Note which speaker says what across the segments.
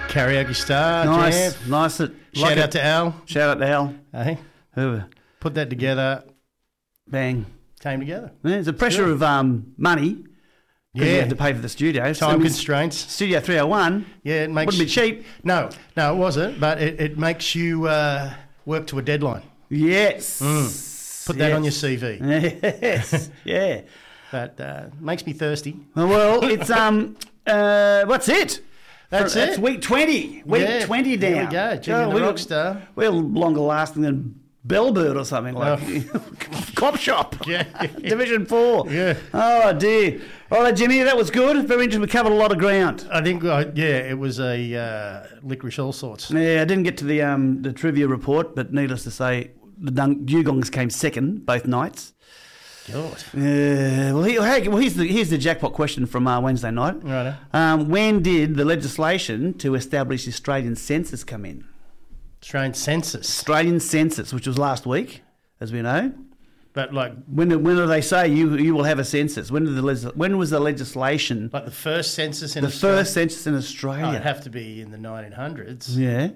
Speaker 1: Karaoke star.
Speaker 2: Nice,
Speaker 1: Jam.
Speaker 2: nice.
Speaker 1: Shout out to Al.
Speaker 2: Shout out to Al.
Speaker 1: Hey,
Speaker 2: Who?
Speaker 1: put that together.
Speaker 2: Bang.
Speaker 1: Came together.
Speaker 2: Yeah, there's a pressure of money. Yeah, you have to pay for the studio.
Speaker 1: Time constraints.
Speaker 2: Studio 301.
Speaker 1: Yeah, it makes
Speaker 2: wouldn't be cheap.
Speaker 1: No, it wasn't. But it makes you work to a deadline.
Speaker 2: Yes.
Speaker 1: Put that on your CV.
Speaker 2: Yes. Yeah.
Speaker 1: That makes me thirsty.
Speaker 2: Well, it's what's it?
Speaker 1: That's it.
Speaker 2: It's week 20. Week 20 down.
Speaker 1: There we go. Jimmy the Rockstar.
Speaker 2: We're longer lasting than Bellbird or something like Cop Shop.
Speaker 1: Yeah.
Speaker 2: Division 4.
Speaker 1: Yeah.
Speaker 2: Oh, dear. All right, Jimmy, that was good. Very interesting. We covered a lot of ground.
Speaker 1: I think, it was a licorice all sorts.
Speaker 2: Yeah, I didn't get to the trivia report, but needless to say, the Dugongs came second both nights.
Speaker 1: God.
Speaker 2: Well, here's the jackpot question from Wednesday night.
Speaker 1: Righto.
Speaker 2: When did the legislation to establish the Australian census come in?
Speaker 1: Australian census.
Speaker 2: Australian census, which was last week, as we know.
Speaker 1: But like,
Speaker 2: when do they say you will have a census? When was the legislation?
Speaker 1: Like the first census in
Speaker 2: Australia? The first census in Australia.
Speaker 1: Oh, it'd have to be in the 1900s.
Speaker 2: Yeah.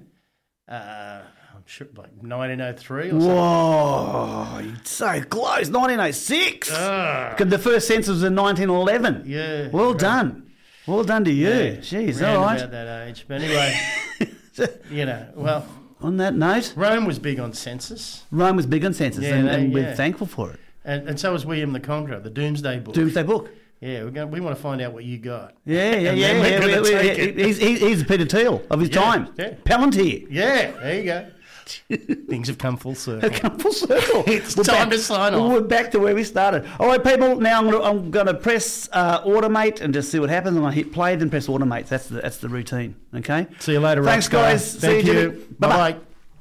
Speaker 1: I'm sure, like 1903 or something.
Speaker 2: Whoa, you're so close. 1906. The first census was in 1911.
Speaker 1: Yeah.
Speaker 2: Well done. Well done to you. Yeah, jeez, all right.
Speaker 1: About that age. But anyway, well.
Speaker 2: On that note.
Speaker 1: Rome was big on census.
Speaker 2: Rome was big on census, and we're thankful for it.
Speaker 1: And so was William the Conqueror, the Doomsday Book.
Speaker 2: Doomsday Book.
Speaker 1: Yeah, we want to find out what you got.
Speaker 2: Yeah. He's Peter Thiel of his time. Yeah. Palantir.
Speaker 1: Yeah, there you go. Things have come full circle.
Speaker 2: It's
Speaker 1: time to sign off.
Speaker 2: We're back to where we started. All right, people. Now I'm going to press automate and just see what happens. I'm going to hit play, then press automate. That's the routine. Okay.
Speaker 1: See you later.
Speaker 2: Thanks, guys.
Speaker 1: Thank you. Bye.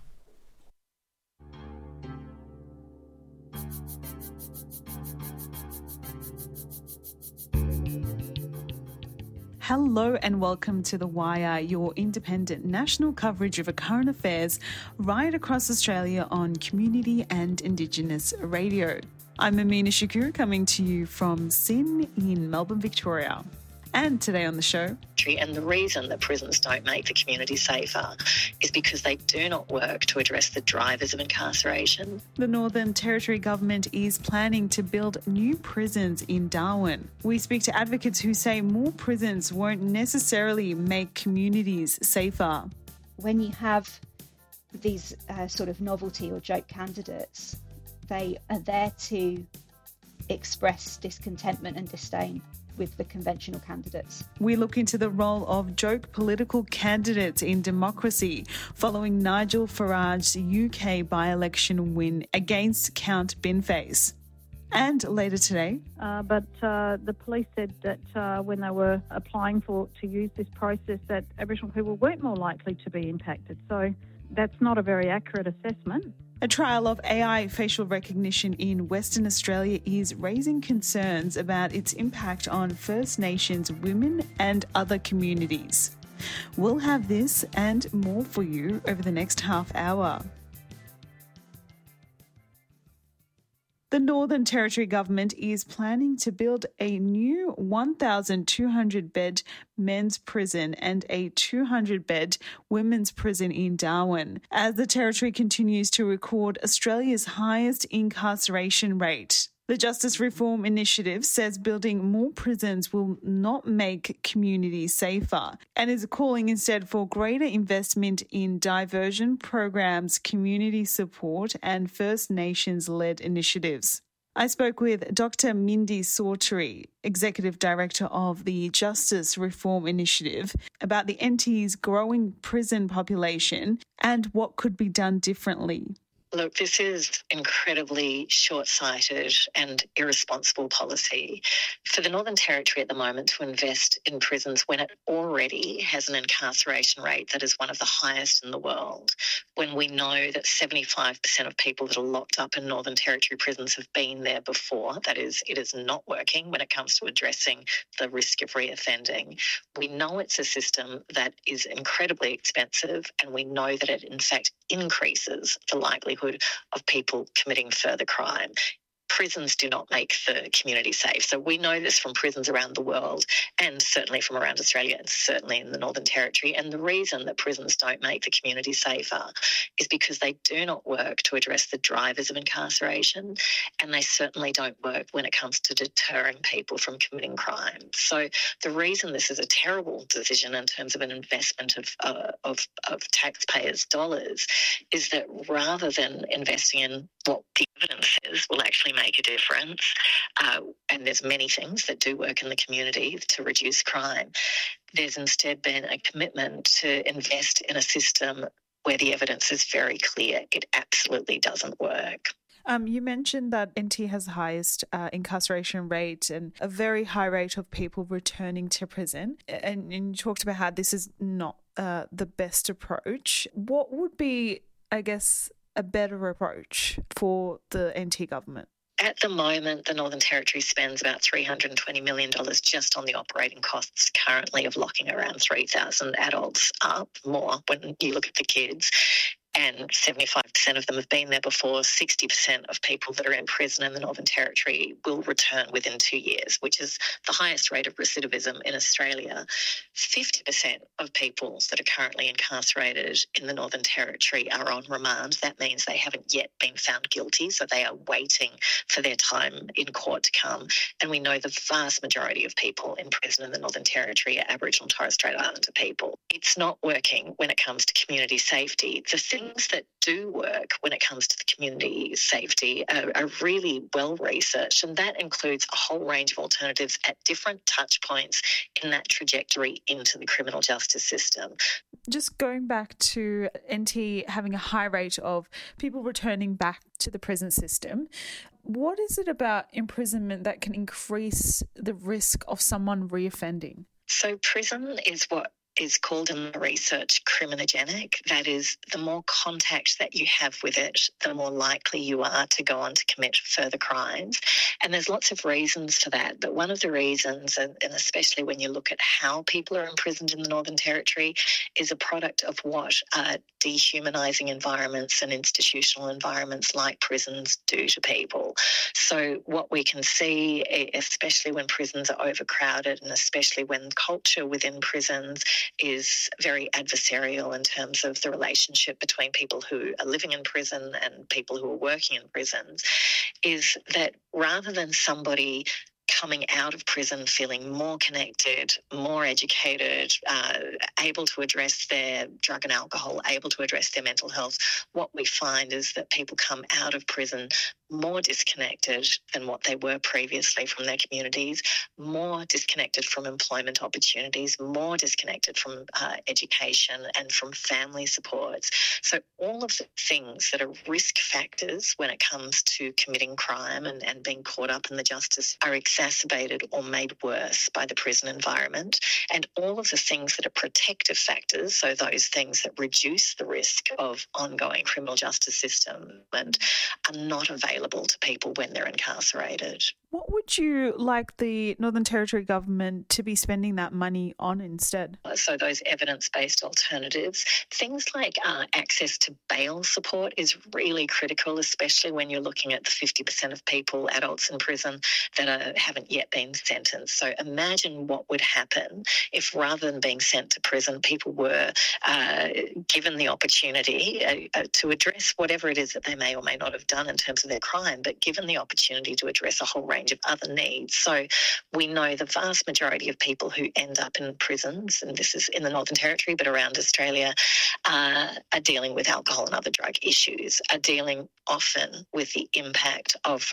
Speaker 3: Hello and welcome to The Wire, your independent national coverage of current affairs right across Australia on community and Indigenous radio. I'm Amina Shakur, coming to you from SYN in Melbourne, Victoria. And today on the show...
Speaker 4: And the reason that prisons don't make the community safer is because they do not work to address the drivers of incarceration.
Speaker 3: The Northern Territory Government is planning to build new prisons in Darwin. We speak to advocates who say more prisons won't necessarily make communities safer.
Speaker 5: When you have these sort of novelty or joke candidates, they are there to express discontentment and disdain with the conventional candidates.
Speaker 3: We look into the role of joke political candidates in democracy following Nigel Farage's UK by-election win against Count Binface. And later today...
Speaker 6: But the police said that when they were applying to use this process that Aboriginal people weren't more likely to be impacted. So that's not a very accurate assessment.
Speaker 3: A trial of AI facial recognition in Western Australia is raising concerns about its impact on First Nations women and other communities. We'll have this and more for you over the next half hour. The Northern Territory Government is planning to build a new 1,200-bed men's prison and a 200-bed women's prison in Darwin, as the Territory continues to record Australia's highest incarceration rate. The Justice Reform Initiative says building more prisons will not make communities safer and is calling instead for greater investment in diversion programs, community support and First Nations-led initiatives. I spoke with Dr. Mindy Sawtrey, Executive Director of the Justice Reform Initiative, about the NT's growing prison population and what could be done differently.
Speaker 4: Look, this is incredibly short-sighted and irresponsible policy for the Northern Territory at the moment to invest in prisons when it already has an incarceration rate that is one of the highest in the world, when we know that 75% of people that are locked up in Northern Territory prisons have been there before. That is, it is not working when it comes to addressing the risk of reoffending. We know it's a system that is incredibly expensive, and we know that it in fact increases the likelihood of people committing further crime. prisons do not make the community safe. So we know this from prisons around the world, and certainly from around Australia, and certainly in the Northern Territory. And the reason that prisons don't make the community safer is because they do not work to address the drivers of incarceration, and they certainly don't work when it comes to deterring people from committing crime. So the reason this is a terrible decision in terms of an investment of taxpayers' dollars is that rather than investing in what the evidence says will actually make a difference, and there's many things that do work in the community to reduce crime, there's instead been a commitment to invest in a system where the evidence is very clear it absolutely doesn't work.
Speaker 3: You mentioned that NT has the highest incarceration rate and a very high rate of people returning to prison. And you talked about how this is not the best approach. What would be, I guess, a better approach for the NT government?
Speaker 4: At the moment, the Northern Territory spends about $320 million just on the operating costs currently of locking around 3,000 adults up, more when you look at the kids. And 75% of them have been there before. 60% of people that are in prison in the Northern Territory will return within 2 years, which is the highest rate of recidivism in Australia. 50% of people that are currently incarcerated in the Northern Territory are on remand. That means they haven't yet been found guilty, so they are waiting for their time in court to come. And we know the vast majority of people in prison in the Northern Territory are Aboriginal and Torres Strait Islander people. It's not working when it comes to community safety. The things that do work when it comes to the community safety are really well researched, and that includes a whole range of alternatives at different touch points in that trajectory into the criminal justice system.
Speaker 3: Just going back to NT having a high rate of people returning back to the prison system, what is it about imprisonment that can increase the risk of someone reoffending?
Speaker 4: So prison is what is called in the research criminogenic. That is, the more contact that you have with it, the more likely you are to go on to commit further crimes. And there's lots of reasons for that. But one of the reasons, and especially when you look at how people are imprisoned in the Northern Territory, is a product of what dehumanising environments and institutional environments like prisons do to people. So what we can see, especially when prisons are overcrowded and especially when culture within prisons is very adversarial in terms of the relationship between people who are living in prison and people who are working in prisons, is that rather than somebody coming out of prison feeling more connected, more educated, able to address their drug and alcohol, able to address their mental health, what we find is that people come out of prison more disconnected than what they were previously from their communities, more disconnected from employment opportunities, more disconnected from education and from family supports. So all of the things that are risk factors when it comes to committing crime and being caught up in the justice are exacerbated or made worse by the prison environment. And all of the things that are protective factors, so those things that reduce the risk of ongoing criminal justice system, and are not available to people when they're incarcerated.
Speaker 3: What would you like the Northern Territory government to be spending that money on instead?
Speaker 4: So those evidence-based alternatives, things like access to bail support is really critical, especially when you're looking at the 50% of people, adults in prison, that haven't yet been sentenced. So imagine what would happen if rather than being sent to prison, people were given the opportunity to address whatever it is that they may or may not have done in terms of their crime, but given the opportunity to address a whole range of other needs. So we know the vast majority of people who end up in prisons, and this is in the Northern Territory but around Australia, are dealing with alcohol and other drug issues, are dealing often with the impact of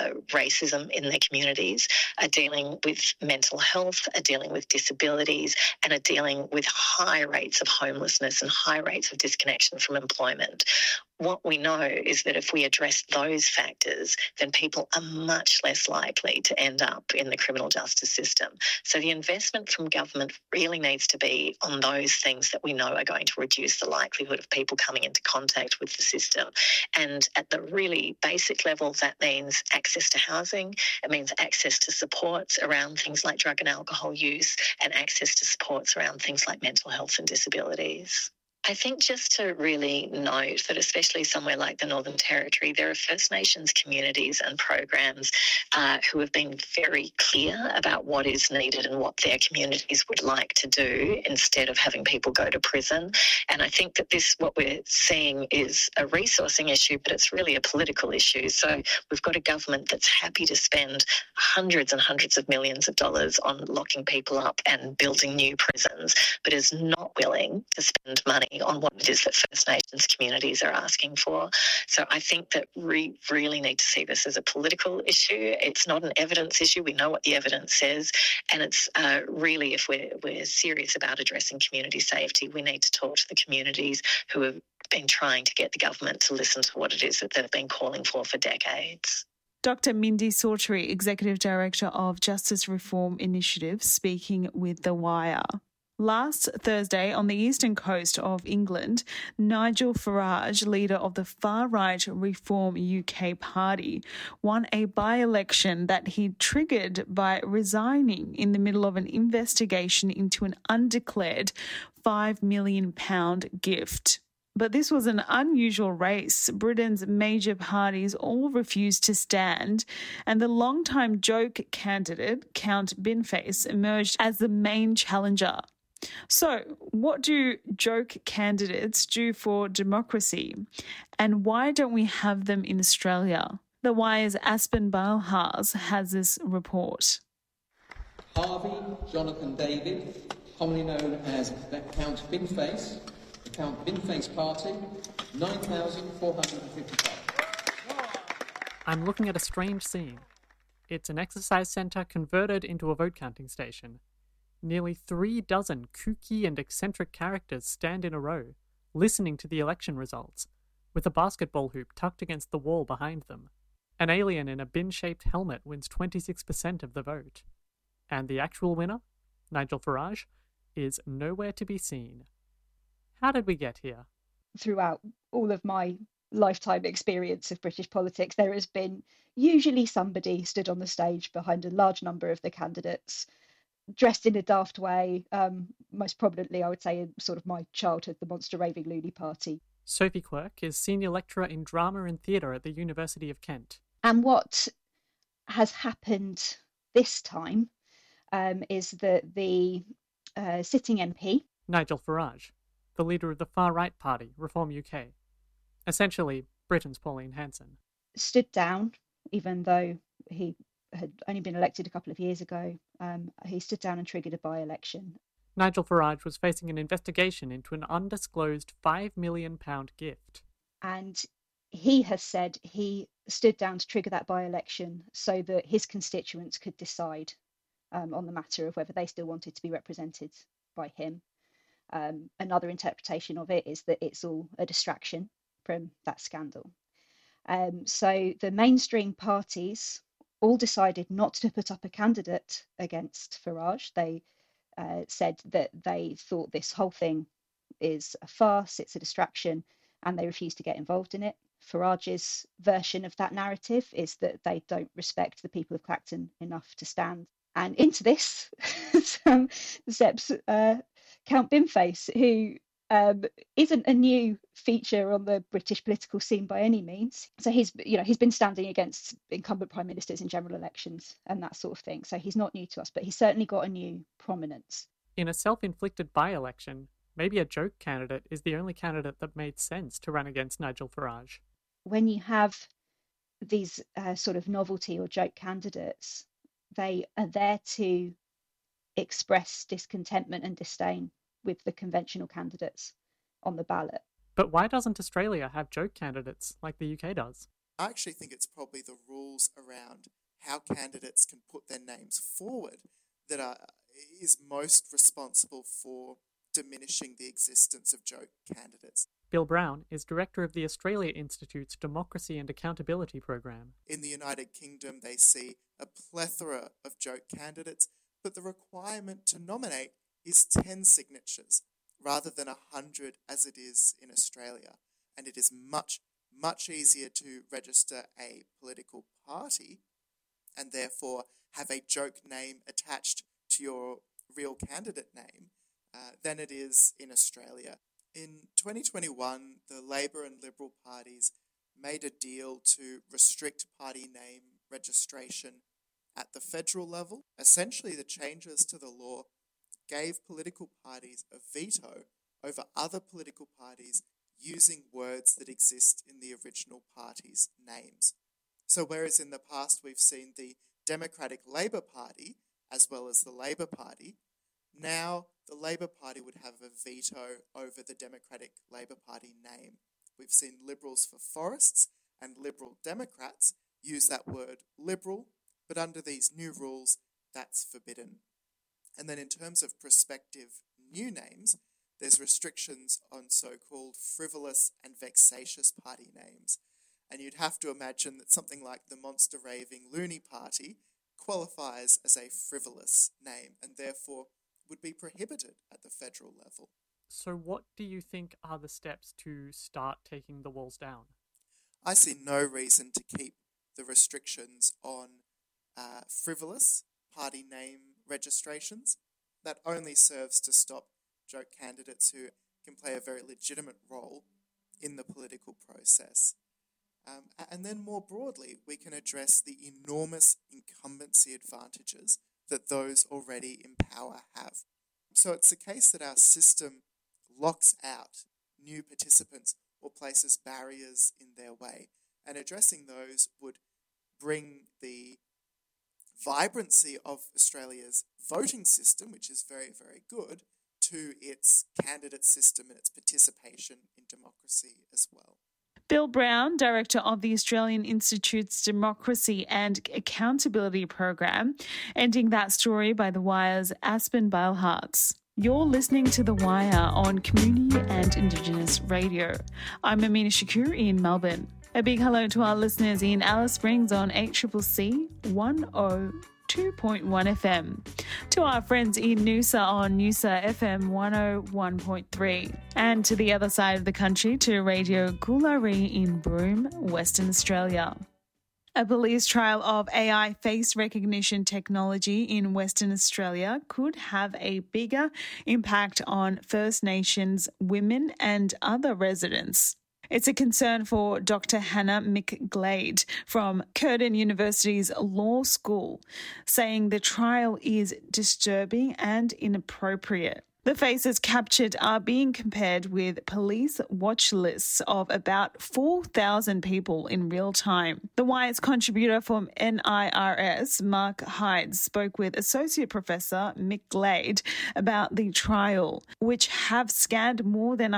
Speaker 4: racism in their communities, are dealing with mental health, are dealing with disabilities, and are dealing with high rates of homelessness and high rates of disconnection from employment. What we know is that if we address those factors, then people are much less likely to end up in the criminal justice system. So the investment from government really needs to be on those things that we know are going to reduce the likelihood of people coming into contact with the system. And at the really basic level, that means access to housing, it means access to supports around things like drug and alcohol use, and access to supports around things like mental health and disabilities. I think just to really note that especially somewhere like the Northern Territory, there are First Nations communities and programs who have been very clear about what is needed and what their communities would like to do instead of having people go to prison. And I think that what we're seeing is a resourcing issue, but it's really a political issue. So we've got a government that's happy to spend hundreds and hundreds of millions of dollars on locking people up and building new prisons, but is not willing to spend money on what it is that First Nations communities are asking for. So I think that we really need to see this as a political issue. It's not an evidence issue. We know what the evidence says. And it's really, if we're serious about addressing community safety, we need to talk to the communities who have been trying to get the government to listen to what it is that they've been calling for decades.
Speaker 3: Dr. Mindy Sawtrey, Executive Director of Justice Reform Initiative, speaking with The Wire. Last Thursday, on the eastern coast of England, Nigel Farage, leader of the far-right Reform UK party, won a by-election that he triggered by resigning in the middle of an investigation into an undeclared £5 million gift. But this was an unusual race. Britain's major parties all refused to stand, and the longtime joke candidate, Count Binface, emerged as the main challenger. So, what do joke candidates do for democracy? And why don't we have them in Australia? The Wire's Aspen Balhars has this report.
Speaker 7: Harvey Jonathan David, commonly known as Count Binface, the Count Binface Party, 9,455.
Speaker 8: I'm looking at a strange scene. It's an exercise centre converted into a vote counting station. Nearly 36 kooky and eccentric characters stand in a row, listening to the election results, with a basketball hoop tucked against the wall behind them. An alien in a bin-shaped helmet wins 26% of the vote. And the actual winner, Nigel Farage, is nowhere to be seen. How did we get here?
Speaker 5: Throughout all of my lifetime experience of British politics, there has been usually somebody stood on the stage behind a large number of the candidates, dressed in a daft way, most prominently, I would say, in sort of my childhood, the Monster Raving Loony Party.
Speaker 8: Sophie Quirk is Senior Lecturer in Drama and Theatre at the University of Kent.
Speaker 5: And what has happened this time is that the sitting MP,
Speaker 8: Nigel Farage, the leader of the far-right party, Reform UK, essentially Britain's Pauline Hanson,
Speaker 5: stood down, even though he had only been elected a couple of years ago. He stood down and triggered a by-election.
Speaker 8: Nigel Farage was facing an investigation into an undisclosed £5 million gift.
Speaker 5: And he has said he stood down to trigger that by-election so that his constituents could decide on the matter of whether they still wanted to be represented by him. Another interpretation of it is that it's all a distraction from that scandal. So the mainstream parties all decided not to put up a candidate against Farage. They said that they thought this whole thing is a farce, it's a distraction, and they refused to get involved in it. Farage's version of that narrative is that they don't respect the people of Clacton enough to stand. And into this, Zep's Count Binface, who isn't a new feature on the British political scene by any means. So he's been standing against incumbent prime ministers in general elections and that sort of thing. So he's not new to us, but he's certainly got a new prominence.
Speaker 8: In a self-inflicted by-election, maybe a joke candidate is the only candidate that made sense to run against Nigel Farage.
Speaker 5: When you have these sort of novelty or joke candidates, they are there to express discontentment and disdain with the conventional candidates on the ballot.
Speaker 8: But why doesn't Australia have joke candidates like the UK does?
Speaker 9: I actually think it's probably the rules around how candidates can put their names forward that is most responsible for diminishing the existence of joke candidates.
Speaker 8: Bill Brown is director of the Australia Institute's Democracy and Accountability program.
Speaker 9: In the United Kingdom, they see a plethora of joke candidates, but the requirement to nominate is 10 signatures rather than 100 as it is in Australia. And it is much, much easier to register a political party and therefore have a joke name attached to your real candidate name than it is in Australia. In 2021, the Labor and Liberal parties made a deal to restrict party name registration at the federal level. Essentially, the changes to the law gave political parties a veto over other political parties using words that exist in the original party's names. So whereas in the past we've seen the Democratic Labor Party as well as the Labor Party, now the Labor Party would have a veto over the Democratic Labor Party name. We've seen Liberals for Forests and Liberal Democrats use that word Liberal, but under these new rules, that's forbidden. And then in terms of prospective new names, there's restrictions on so-called frivolous and vexatious party names. And you'd have to imagine that something like the Monster Raving Loony Party qualifies as a frivolous name and therefore would be prohibited at the federal level.
Speaker 8: So what do you think are the steps to start taking the walls down?
Speaker 9: I see no reason to keep the restrictions on frivolous party name registrations. That only serves to stop joke candidates who can play a very legitimate role in the political process. And then more broadly, we can address the enormous incumbency advantages that those already in power have. So it's the case that our system locks out new participants or places barriers in their way. And addressing those would bring the vibrancy of Australia's voting system, which is very, very good, to its candidate system and its participation in democracy as well.
Speaker 3: Bill Brown, Director of the Australian Institute's Democracy and Accountability Program, ending that story by The Wire's Aspen Beilhartz. You're listening to The Wire on Community and Indigenous Radio. I'm Amina Shakur in Melbourne. A big hello to our listeners in Alice Springs on ACCC 102.1 FM. To our friends in Noosa on Noosa FM 101.3. And to the other side of the country to Radio Coolari in Broome, Western Australia. A police trial of AI face recognition technology in Western Australia could have a bigger impact on First Nations women and other residents. It's a concern for Dr. Hannah McGlade from Curtin University's Law School, saying the trial is disturbing and inappropriate. The faces captured are being compared with police watch lists of about 4,000 people in real time. The Wire's contributor from NIRS, Mark Hyde, spoke with Associate Professor McGlade about the trial, which have scanned more than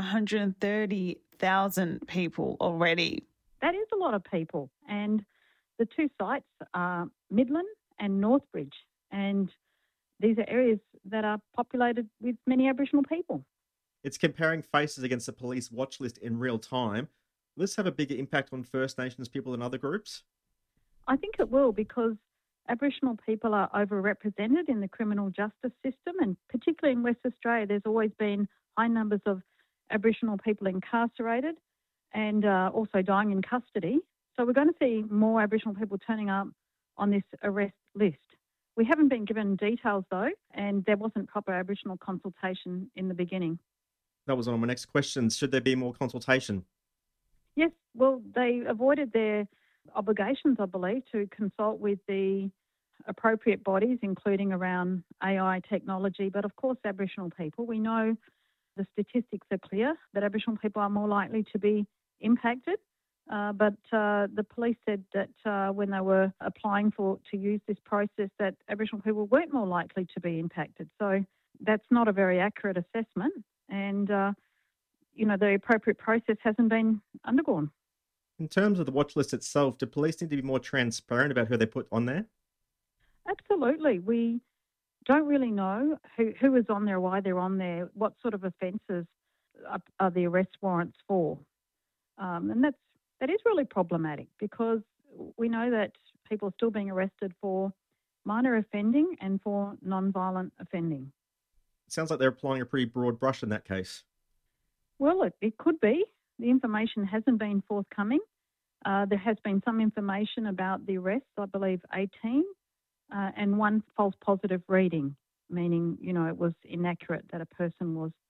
Speaker 3: 130,000 people already.
Speaker 6: That is a lot of people. And the two sites are Midland and Northbridge. And these are areas that are populated with many Aboriginal people.
Speaker 10: It's comparing faces against the police watch list in real time. Will this have a bigger impact on First Nations people than other groups?
Speaker 6: I think it will, because Aboriginal people are overrepresented in the criminal justice system, and particularly in West Australia, there's always been high numbers of Aboriginal people incarcerated and also dying in custody. So we're going to see more Aboriginal people turning up on this arrest list. We haven't been given details, though, and there wasn't proper Aboriginal consultation in the beginning.
Speaker 10: That was one of my next questions. Should there be more consultation?
Speaker 6: Yes, well, they avoided their obligations, I believe, to consult with the appropriate bodies, including around AI technology. But of course, Aboriginal people, we know the statistics are clear that Aboriginal people are more likely to be impacted. But the police said that when they were applying to use this process, that Aboriginal people weren't more likely to be impacted. So that's not a very accurate assessment. And, the appropriate process hasn't been undergone.
Speaker 10: In terms of the watch list itself, do police need to be more transparent about who they put on there?
Speaker 6: Absolutely. We don't really know who is on there, why they're on there, what sort of offences are the arrest warrants for. And that is really problematic, because we know that people are still being arrested for minor offending and for non-violent offending.
Speaker 10: It sounds like they're applying a pretty broad brush in that case.
Speaker 6: Well, it could be. The information hasn't been forthcoming. There has been some information about the arrests, I believe 18, and one false positive reading, meaning, it was inaccurate that a person was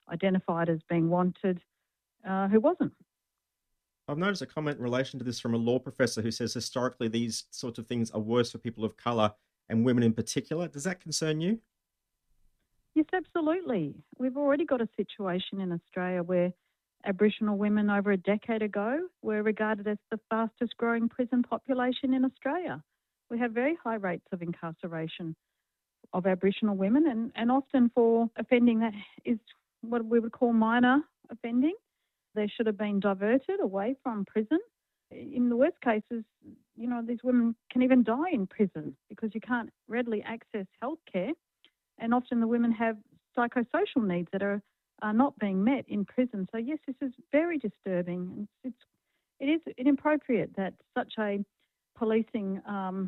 Speaker 6: identified as being wanted who wasn't.
Speaker 10: I've noticed a comment in relation to this from a law professor who says historically these sorts of things are worse for people of colour and women in particular. Does that concern you?
Speaker 6: Yes, absolutely. We've already got a situation in Australia where Aboriginal women over a decade ago were regarded as the fastest growing prison population in Australia. We have very high rates of incarceration of Aboriginal women and often for offending that is what we would call minor offending. They should have been diverted away from prison. In the worst cases, these women can even die in prison because you can't readily access healthcare. And often the women have psychosocial needs that are not being met in prison. So yes, this is very disturbing. It is inappropriate that such a policing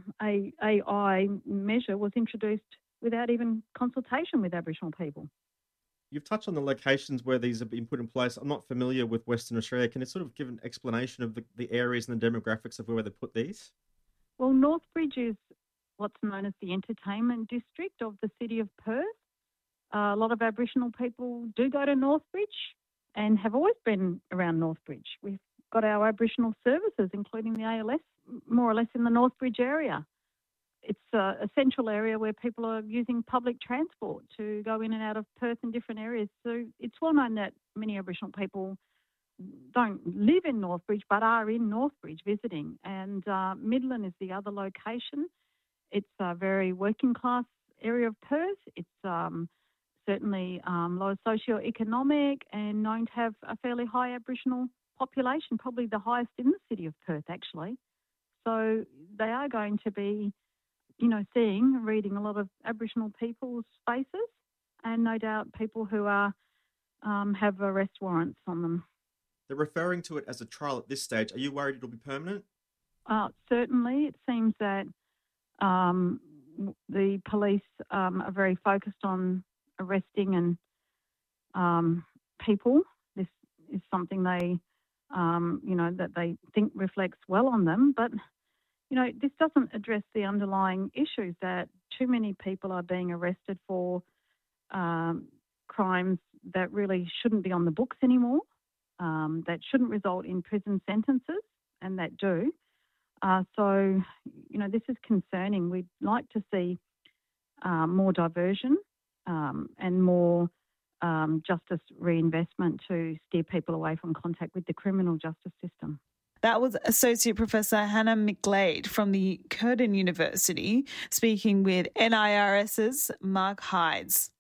Speaker 6: AI measure was introduced without even consultation with Aboriginal people.
Speaker 10: You've touched on the locations where these have been put in place. I'm not familiar with Western Australia. Can you sort of give an explanation of the areas and the demographics of where they put these?
Speaker 6: Well, Northbridge is what's known as the entertainment district of the city of Perth. A lot of Aboriginal people do go to Northbridge and have always been around Northbridge. We've got our Aboriginal services, including the ALS, more or less in the Northbridge area. It's a central area where people are using public transport to go in and out of Perth in different areas. So it's well known that many Aboriginal people don't live in Northbridge but are in Northbridge visiting. And Midland is the other location. It's a very working class area of Perth. It's certainly lower socio-economic and known to have a fairly high Aboriginal population, probably the highest in the city of Perth actually. So they are going to be reading a lot of Aboriginal people's faces and no doubt people who are have arrest warrants on them.
Speaker 10: They're referring to it as a trial at this stage. Are you worried it'll be permanent?
Speaker 6: Certainly. It seems that the police are very focused on arresting and people. This is something they, that they think reflects well on them. But this doesn't address the underlying issues that too many people are being arrested for crimes that really shouldn't be on the books anymore, that shouldn't result in prison sentences, and that do. So this is concerning. We'd like to see more diversion and more justice reinvestment to steer people away from contact with the criminal justice system.
Speaker 3: That was Associate Professor Hannah McGlade from the Curtin University speaking with NIRS's Mark Hydes.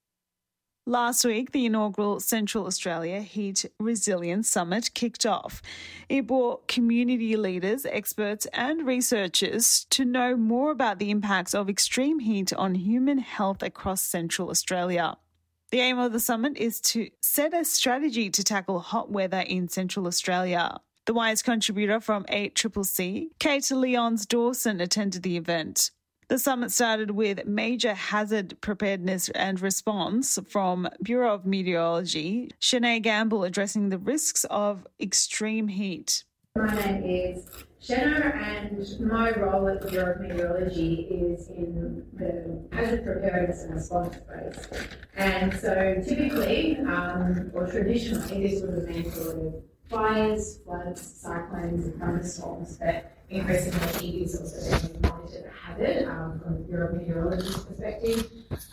Speaker 3: Last week, the inaugural Central Australia Heat Resilience Summit kicked off. It brought community leaders, experts and researchers to know more about the impacts of extreme heat on human health across Central Australia. The aim of the summit is to set a strategy to tackle hot weather in Central Australia. The Wise contributor from 8CCC, Kate Lyons Dawson, attended the event. The summit started with major hazard preparedness and response from Bureau of Meteorology, Sinead Gamble addressing the risks of extreme heat.
Speaker 11: My name is Shanna and my role at the Bureau of Meteorology is in the hazard preparedness and response space. And so typically, or traditionally, this would have meant sort of fires, floods, cyclones and thunderstorms, but increasingly heat is also being monitored a hazard from the Bureau of Meteorology's perspective.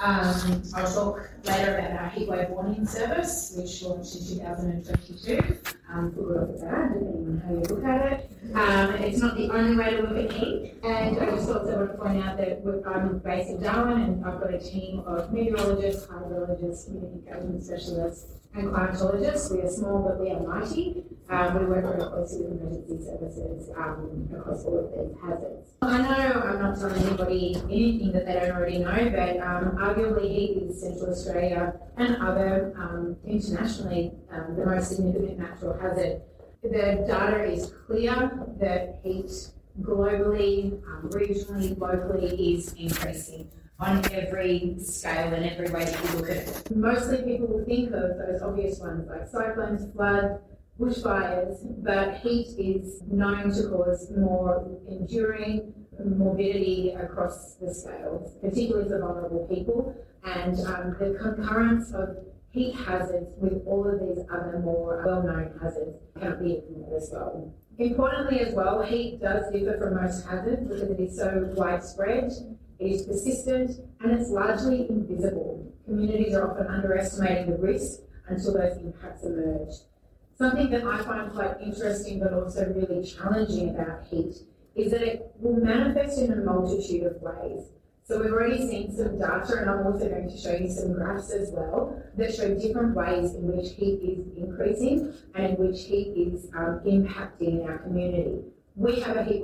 Speaker 11: I'll talk later about our heatwave warning service, which launched in 2022, for good or for bad, depending on how you look at it. It's not the only way to look at heat, and I just also want to point out that I'm based in Darwin and I've got a team of meteorologists, hydrologists, community government specialists and climatologists. We are small, but we are mighty. We work very closely with emergency services across all of these hazards. I know I'm not telling anybody anything that they don't already know, but arguably heat is Central Australia and other internationally the most significant natural hazard. The data is clear that heat globally, regionally, locally is increasing on every scale and every way that you look at it. Mostly people will think of those obvious ones like cyclones, flood, bushfires, but heat is known to cause more enduring morbidity across the scales, particularly for vulnerable people. And the concurrence of heat hazards with all of these other more well-known hazards cannot be ignored as well. Importantly as well, heat does differ from most hazards because it is so widespread, it is persistent, and it's largely invisible. Communities are often underestimating the risk until those impacts emerge. Something that I find quite interesting but also really challenging about heat is that it will manifest in a multitude of ways. So we've already seen some data, and I'm also going to show you some graphs as well, that show different ways in which heat is increasing and in which heat is impacting our community. We have a heat